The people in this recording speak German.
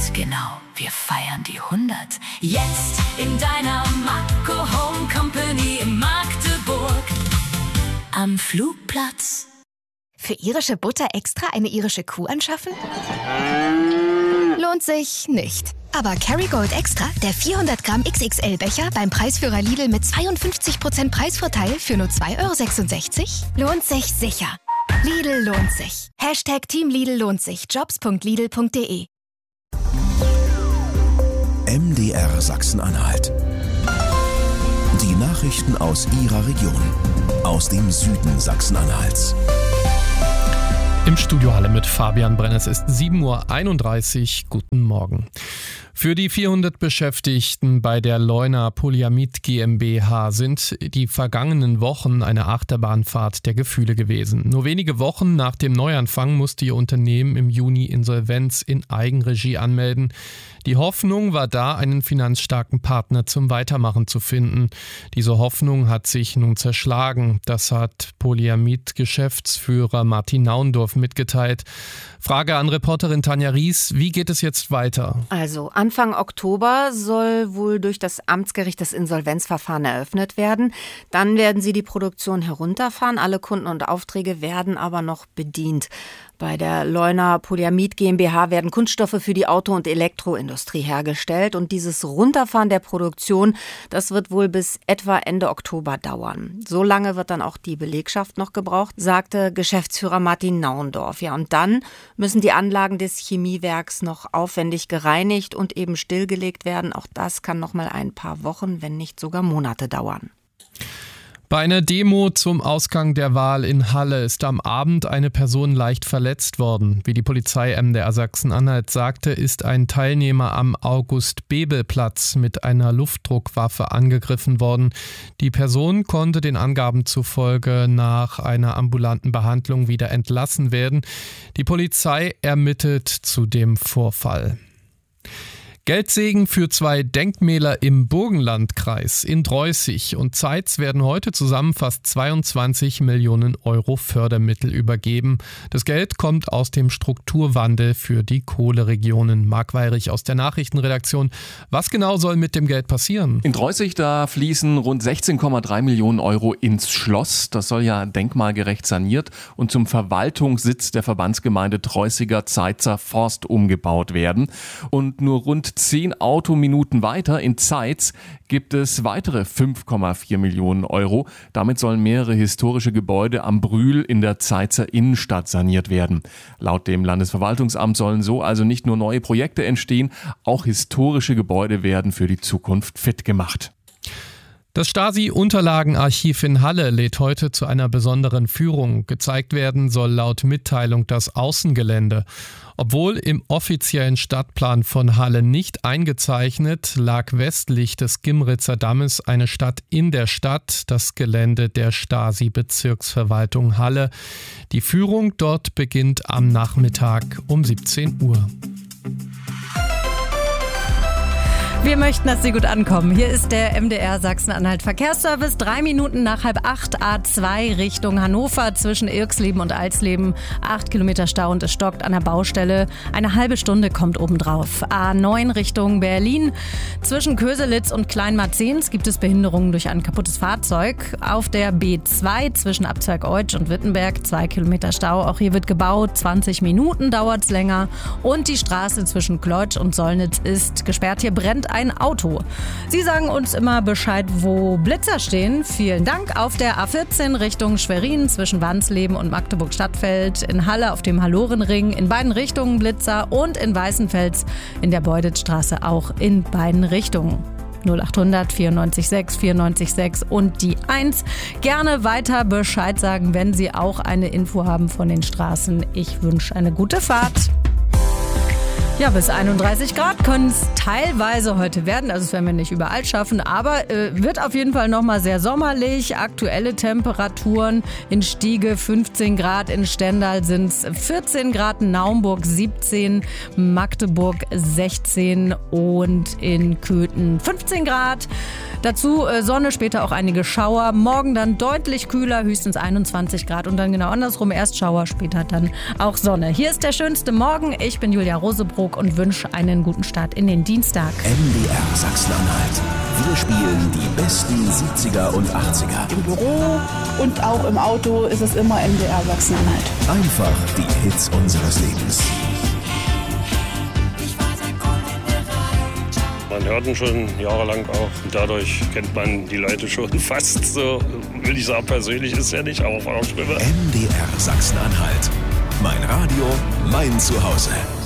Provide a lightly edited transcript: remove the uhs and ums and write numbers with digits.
genau, wir feiern die 100. Jetzt in deiner Makro Home Company in Magdeburg am Flugplatz. Für irische Butter extra eine irische Kuh anschaffen? Lohnt sich nicht. Aber Kerrygold Extra, der 400 Gramm XXL-Becher beim Preisführer Lidl mit 52% Preisvorteil für nur 2,66 €, lohnt sich sicher. Lidl lohnt sich. Team Lidl lohnt sich. Jobs.lidl.de. MDR Sachsen-Anhalt. Die Nachrichten aus Ihrer Region. Aus dem Süden Sachsen-Anhalts. Im Studio Halle mit Fabian Brenn. Es ist 7:31 Uhr. Guten Morgen. Für die 400 Beschäftigten bei der Leuna Polyamid GmbH sind die vergangenen Wochen eine Achterbahnfahrt der Gefühle gewesen. Nur wenige Wochen nach dem Neuanfang musste ihr Unternehmen im Juni Insolvenz in Eigenregie anmelden. Die Hoffnung war da, einen finanzstarken Partner zum Weitermachen zu finden. Diese Hoffnung hat sich nun zerschlagen. Das hat Polyamid-Geschäftsführer Martin Naundorf mitgeteilt. Frage an Reporterin Tanja Ries, wie geht es jetzt weiter? Also Anfang Oktober soll wohl durch das Amtsgericht das Insolvenzverfahren eröffnet werden. Dann werden sie die Produktion herunterfahren. Alle Kunden und Aufträge werden aber noch bedient. Bei der Leuna Polyamid GmbH werden Kunststoffe für die Auto- und Elektroindustrie hergestellt. Und dieses Runterfahren der Produktion, das wird wohl bis etwa Ende Oktober dauern. So lange wird dann auch die Belegschaft noch gebraucht, sagte Geschäftsführer Martin Naundorf. Ja, und dann müssen die Anlagen des Chemiewerks noch aufwendig gereinigt und eben stillgelegt werden. Auch das kann noch mal ein paar Wochen, wenn nicht sogar Monate dauern. Bei einer Demo zum Ausgang der Wahl in Halle ist am Abend eine Person leicht verletzt worden. Wie die Polizei MDR Sachsen-Anhalt sagte, ist ein Teilnehmer am August-Bebel-Platz mit einer Luftdruckwaffe angegriffen worden. Die Person konnte den Angaben zufolge nach einer ambulanten Behandlung wieder entlassen werden. Die Polizei ermittelt zu dem Vorfall. Geldsegen für 2 Denkmäler im Burgenlandkreis. In Dreußig und Zeitz werden heute zusammen fast 22 Millionen Euro Fördermittel übergeben. Das Geld kommt aus dem Strukturwandel für die Kohleregionen. Marc Weyrich aus der Nachrichtenredaktion. Was genau soll mit dem Geld passieren? In Dreußig, da fließen rund 16,3 Millionen Euro ins Schloss. Das soll ja denkmalgerecht saniert und zum Verwaltungssitz der Verbandsgemeinde Dreußiger Zeitzer Forst umgebaut werden. Und nur rund 10 Autominuten weiter in Zeitz gibt es weitere 5,4 Millionen Euro. Damit sollen mehrere historische Gebäude am Brühl in der Zeitzer Innenstadt saniert werden. Laut dem Landesverwaltungsamt sollen so also nicht nur neue Projekte entstehen, auch historische Gebäude werden für die Zukunft fit gemacht. Das Stasi-Unterlagenarchiv in Halle lädt heute zu einer besonderen Führung. Gezeigt werden soll laut Mitteilung das Außengelände. Obwohl im offiziellen Stadtplan von Halle nicht eingezeichnet, lag westlich des Gimritzer Dammes eine Stadt in der Stadt, das Gelände der Stasi-Bezirksverwaltung Halle. Die Führung dort beginnt am Nachmittag um 17 Uhr. Wir möchten, dass Sie gut ankommen. Hier ist der MDR Sachsen-Anhalt Verkehrsservice. 3 Minuten nach 7:30 A2 Richtung Hannover zwischen Irxleben und Alsleben. 8 Kilometer Stau und es stockt an der Baustelle. Eine halbe Stunde kommt obendrauf. A9 Richtung Berlin. Zwischen Köselitz und Kleinmarzens gibt es Behinderungen durch ein kaputtes Fahrzeug. Auf der B2 zwischen Abzweig Eutsch und Wittenberg 2 Kilometer Stau. Auch hier wird gebaut. 20 Minuten dauert es länger. Und die Straße zwischen Kleutsch und Sollnitz ist gesperrt. Hier brennt ein Auto. Sie sagen uns immer Bescheid, wo Blitzer stehen. Vielen Dank. Auf der A14 Richtung Schwerin zwischen Wansleben und Magdeburg-Stadtfeld. In Halle auf dem Hallorenring. In beiden Richtungen Blitzer. Und in Weißenfels in der Beuditstraße auch in beiden Richtungen. 0800 94 6 94 6 und die 1. Gerne weiter Bescheid sagen, wenn Sie auch eine Info haben von den Straßen. Ich wünsche eine gute Fahrt. Ja, bis 31 Grad können es teilweise heute werden. Also das werden wir nicht überall schaffen, aber wird auf jeden Fall nochmal sehr sommerlich. Aktuelle Temperaturen in Stiege 15 Grad, in Stendal sind es 14 Grad, Naumburg 17, Magdeburg 16 und in Köthen 15 Grad. Dazu Sonne, später auch einige Schauer. Morgen dann deutlich kühler, höchstens 21 Grad und dann genau andersrum. Erst Schauer, später dann auch Sonne. Hier ist der schönste Morgen. Ich bin Julia Rosebroth. Hamburg und wünsche einen guten Start in den Dienstag. MDR Sachsen-Anhalt. Wir spielen die besten 70er und 80er. Im Büro und auch im Auto ist es immer MDR Sachsen-Anhalt. Einfach die Hits unseres Lebens. Man hört ihn schon jahrelang auch und dadurch kennt man die Leute schon fast so, will ich sagen, persönlich ist ja nicht, aber auf einer Stimme. MDR Sachsen-Anhalt. Mein Radio, mein Zuhause.